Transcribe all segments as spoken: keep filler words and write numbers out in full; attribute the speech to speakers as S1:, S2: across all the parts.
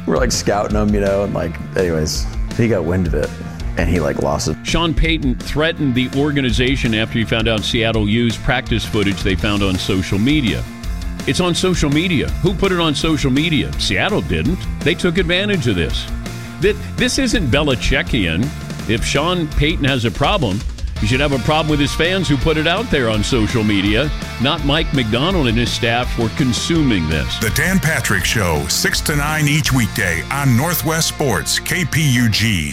S1: we're like scouting him, you know, and like, anyways, he got wind of it. And he, like, lost it.
S2: Sean Payton threatened the organization after he found out Seattle used practice footage they found on social media. It's on social media. Who put it on social media? Seattle didn't. They took advantage of this. This isn't Belichickian. If Sean Payton has a problem, he should have a problem with his fans who put it out there on social media, not Mike McDonald and his staff for consuming this.
S3: The Dan Patrick Show, six to nine each weekday on Northwest Sports, K P U G.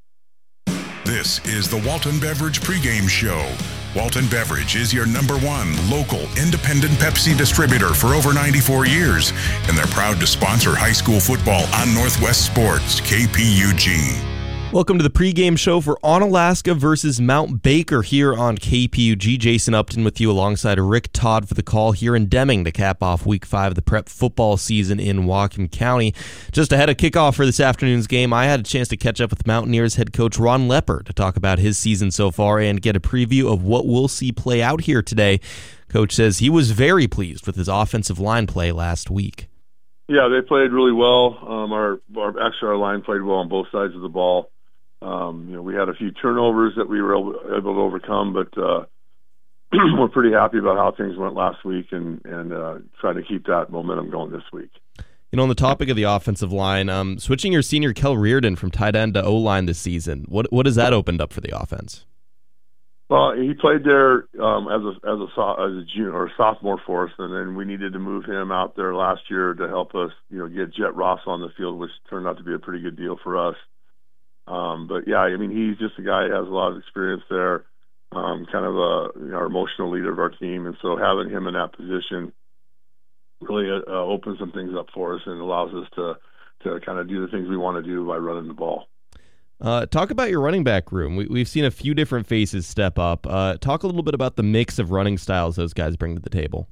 S3: This is the Walton Beverage pregame show. Walton Beverage is your number one local independent Pepsi distributor for over ninety-four years, and they're proud to sponsor high school football on Northwest Sports, K P U G.
S4: Welcome to the pregame show for Onalaska versus Mount Baker here on K P U G. Jason Upton with you alongside Rick Todd for the call here in Deming to cap off week five of the prep football season in Whatcom County. Just ahead of kickoff for this afternoon's game, I had a chance to catch up with Mountaineers head coach Ron Lepper to talk about his season so far and get a preview of what we'll see play out here today. Coach says he was very pleased with his offensive line play last week.
S5: Yeah, they played really well. Um, our, our actually our line played well on both sides of the ball. Um, you know, we had a few turnovers that we were able, able to overcome, but uh, we're pretty happy about how things went last week and, and uh, trying to keep that momentum going this week.
S4: You know, on the topic of the offensive line, um, switching your senior Kel Reardon from tight end to O-line this season, what what has that opened up for the offense?
S5: Well, he played there um, as a as a as a junior or sophomore for us, and then we needed to move him out there last year to help us, you know, get Jet Ross on the field, which turned out to be a pretty good deal for us. Um, but yeah, I mean, he's just a guy who has a lot of experience there, um, kind of a, you know, our emotional leader of our team. And so having him in that position really uh, opens some things up for us and allows us to, to kind of do the things we want to do by running the ball.
S4: Uh, talk about your running back room. We, we've seen a few different faces step up. Uh, talk a little bit about the mix of running styles those guys bring to the table.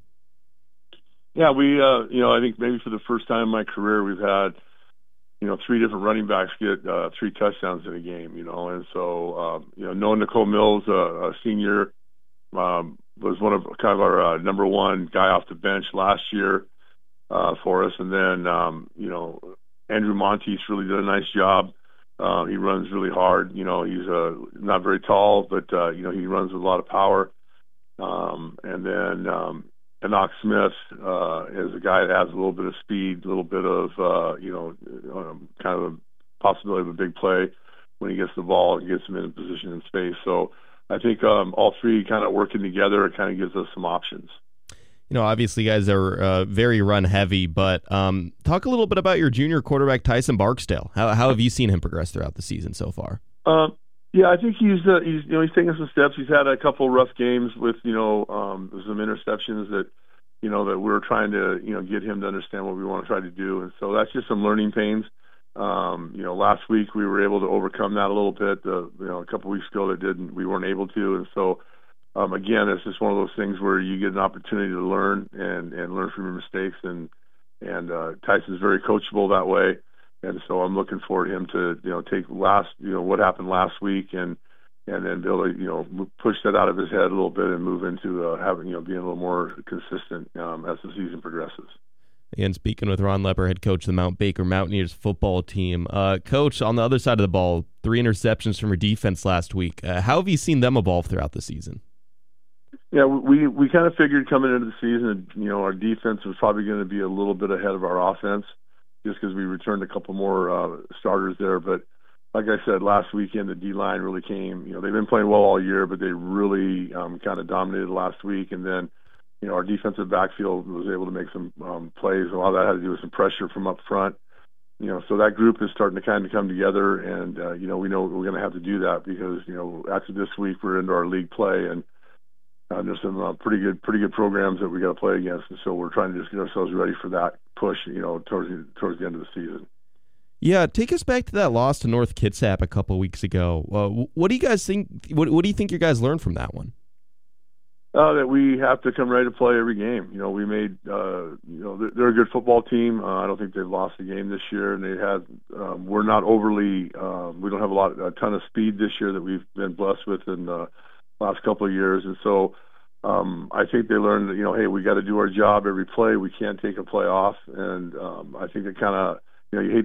S5: Yeah, we, uh, you know, I think maybe for the first time in my career, we've had, you know, three different running backs get uh, three touchdowns in a game, you know. And so, um, you know, Noah Nicole Mills, uh, a senior, um, was one of kind of our uh, number one guy off the bench last year uh, for us. And then, um, you know, Andrew Monteith really did a nice job. Uh, he runs really hard. You know, he's uh, not very tall, but, uh, you know, he runs with a lot of power. Um, and then, um, Enoch Smith uh, is a guy that has a little bit of speed, a little bit of, uh, you know, um, kind of a possibility of a big play when he gets the ball and gets him in a position in space. So I think um, all three kind of working together kind of gives us some options.
S4: You know, obviously you guys are uh, very run heavy, but um, talk a little bit about your junior quarterback, Tyson Barksdale. How, how have you seen him progress throughout the season so far?
S5: Um, Yeah, I think he's uh, he's you know he's taking some steps. He's had a couple rough games with you know um, some interceptions that you know that we're trying to you know get him to understand what we want to try to do, and so that's just some learning pains. Um, you know, last week we were able to overcome that a little bit. Uh, you know, a couple weeks ago that didn't we weren't able to, and so um, again, it's just one of those things where you get an opportunity to learn and and learn from your mistakes, and and uh, Tyson's very coachable that way. And so I'm looking forward to him to, you know, take last, you know, what happened last week and and then be able to, you know, push that out of his head a little bit and move into uh, having, you know, being a little more consistent um, as the season progresses.
S4: Again, speaking with Ron Lepper, head coach of the Mount Baker Mountaineers football team. Uh, coach, on the other side of the ball, three interceptions from your defense last week. Uh, how have you seen them evolve throughout the season?
S5: Yeah, we we kind of figured coming into the season, you know, our defense was probably going to be a little bit ahead of our offense, just because we returned a couple more uh, starters there. But like I said, last weekend, the D-line really came. You know, they've been playing well all year, but they really um, kind of dominated last week. And then, you know, our defensive backfield was able to make some um, plays. A lot of that had to do with some pressure from up front. You know, so that group is starting to kind of come together. And, uh, you know, we know we're going to have to do that because, you know, after this week, we're into our league play. And Uh, there's some uh, pretty good, pretty good programs that we got to play against, and so we're trying to just get ourselves ready for that push. You know, towards the, towards the end of the season.
S4: Yeah, take us back to that loss to North Kitsap a couple of weeks ago. Uh, what do you guys think? What, what do you think your guys learned from that one?
S5: Uh, that we have to come ready to play every game. You know, we made. Uh, you know, they're, they're a good football team. Uh, I don't think they've lost a game this year, and they had. Um, we're not overly. Um, we don't have a lot, a ton of speed this year that we've been blessed with in the last couple of years, and so um, I think they learned that, you know, hey, we got to do our job every play. We can't take a play off, and um, I think it kind of, you know, you hate